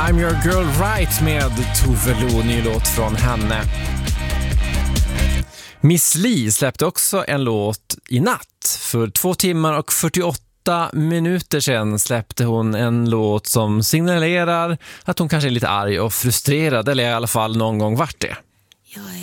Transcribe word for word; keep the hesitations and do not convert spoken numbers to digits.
I'm Your Girl Right med Tove Lo, ny låt från henne. Miss Li släppte också en låt i natt. För två timmar och fyrtioåtta minuter sedan släppte hon en låt som signalerar att hon kanske är lite arg och frustrerad, eller i alla fall någon gång vart det. Jag